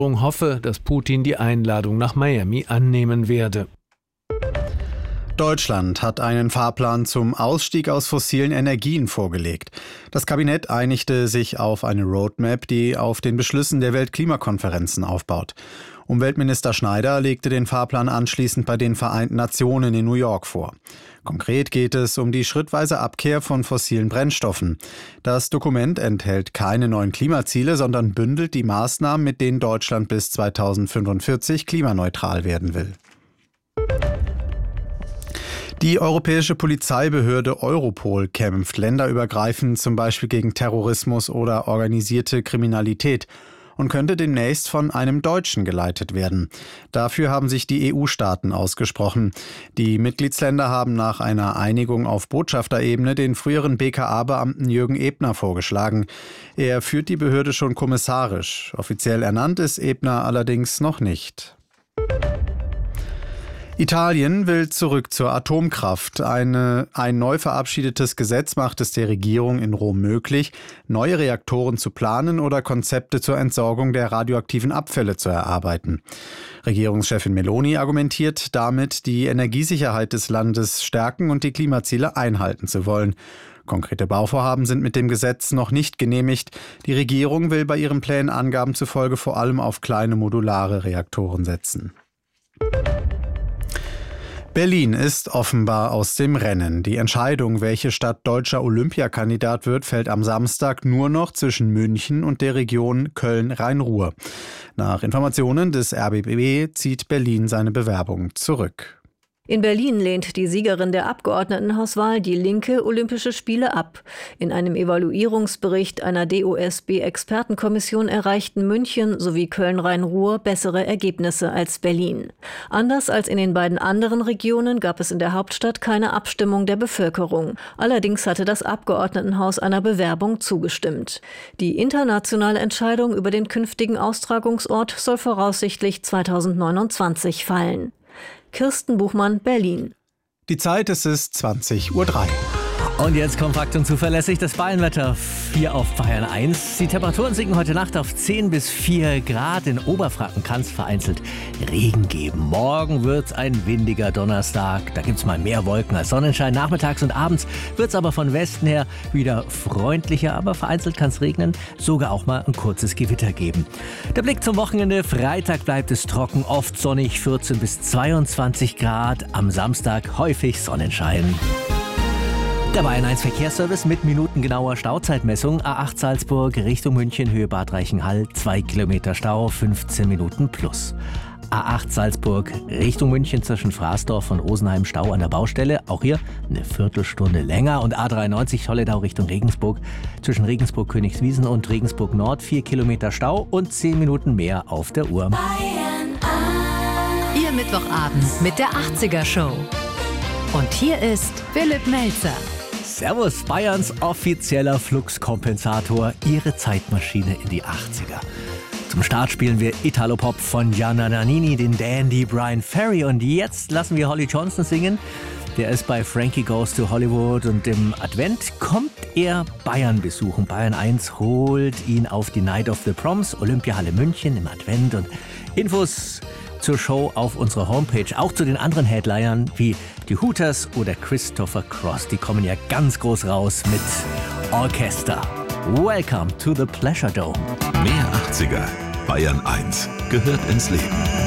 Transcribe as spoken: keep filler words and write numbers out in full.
hoffe, dass Putin die Einladung nach Miami annehmen werde. Deutschland hat einen Fahrplan zum Ausstieg aus fossilen Energien vorgelegt. Das Kabinett einigte sich auf eine Roadmap, die auf den Beschlüssen der Weltklimakonferenzen aufbaut. Umweltminister Schneider legte den Fahrplan anschließend bei den Vereinten Nationen in New York vor. Konkret geht es um die schrittweise Abkehr von fossilen Brennstoffen. Das Dokument enthält keine neuen Klimaziele, sondern bündelt die Maßnahmen, mit denen Deutschland bis zweitausendfünfundvierzig klimaneutral werden will. Die europäische Polizeibehörde Europol kämpft länderübergreifend zum Beispiel gegen Terrorismus oder organisierte Kriminalität und könnte demnächst von einem Deutschen geleitet werden. Dafür haben sich die E U-Staaten ausgesprochen. Die Mitgliedsländer haben nach einer Einigung auf Botschafterebene den früheren B K A-Beamten Jürgen Ebner vorgeschlagen. Er führt die Behörde schon kommissarisch. Offiziell ernannt ist Ebner allerdings noch nicht. Italien will zurück zur Atomkraft. Eine, ein neu verabschiedetes Gesetz macht es der Regierung in Rom möglich, neue Reaktoren zu planen oder Konzepte zur Entsorgung der radioaktiven Abfälle zu erarbeiten. Regierungschefin Meloni argumentiert damit, die Energiesicherheit des Landes stärken und die Klimaziele einhalten zu wollen. Konkrete Bauvorhaben sind mit dem Gesetz noch nicht genehmigt. Die Regierung will bei ihren Plänen Angaben zufolge vor allem auf kleine modulare Reaktoren setzen. Berlin ist offenbar aus dem Rennen. Die Entscheidung, welche Stadt deutscher Olympiakandidat wird, fällt am Samstag nur noch zwischen München und der Region Köln-Rhein-Ruhr. Nach Informationen des R B B zieht Berlin seine Bewerbung zurück. In Berlin lehnt die Siegerin der Abgeordnetenhauswahl, die Linke, Olympische Spiele ab. In einem Evaluierungsbericht einer D O S B-Expertenkommission erreichten München sowie Köln-Rhein-Ruhr bessere Ergebnisse als Berlin. Anders als in den beiden anderen Regionen gab es in der Hauptstadt keine Abstimmung der Bevölkerung. Allerdings hatte das Abgeordnetenhaus einer Bewerbung zugestimmt. Die internationale Entscheidung über den künftigen Austragungsort soll voraussichtlich zweitausendneunundzwanzig fallen. Kirsten Buchmann, Berlin. Die Zeit ist es zwanzig Uhr drei. Und jetzt kompakt und zuverlässig das Bayernwetter. vier auf Bayern eins. Die Temperaturen sinken heute Nacht auf zehn bis vier Grad. In Oberfranken kann es vereinzelt Regen geben. Morgen wird es ein windiger Donnerstag. Da gibt es mal mehr Wolken als Sonnenschein. Nachmittags und abends wird es aber von Westen her wieder freundlicher. Aber vereinzelt kann es regnen. Sogar auch mal ein kurzes Gewitter geben. Der Blick zum Wochenende. Freitag bleibt es trocken, oft sonnig, vierzehn bis zweiundzwanzig Grad. Am Samstag häufig Sonnenschein. Der Bayern eins Verkehrsservice mit minutengenauer Stauzeitmessung. A acht Salzburg Richtung München, Höhe Bad Reichenhall, zwei Kilometer Stau, fünfzehn Minuten plus. A acht Salzburg Richtung München zwischen Fraßdorf und Rosenheim, Stau an der Baustelle. Auch hier eine Viertelstunde länger. Und A dreiundneunzig Tolledau Richtung Regensburg zwischen Regensburg Königswiesen und Regensburg Nord, vier Kilometer Stau und zehn Minuten mehr auf der Uhr. Bayern eins. Ihr Mittwochabend mit der achtziger Show. Und hier ist Philipp Melzer. Servus, Bayerns offizieller Fluxkompensator, Ihre Zeitmaschine in die achtziger. Zum Start spielen wir Italo-Pop von Gianna Nannini, den Dandy Brian Ferry. Und jetzt lassen wir Holly Johnson singen. Der ist bei Frankie Goes to Hollywood und im Advent kommt er Bayern besuchen. Bayern eins holt ihn auf die Night of the Proms, Olympiahalle München im Advent. Und Infos zur Show auf unserer Homepage, auch zu den anderen Headlinern wie die Hooters oder Christopher Cross. Die kommen ja ganz groß raus mit Orchester. Welcome to the Pleasure Dome. Mehr achtziger. Bayern eins gehört ins Leben.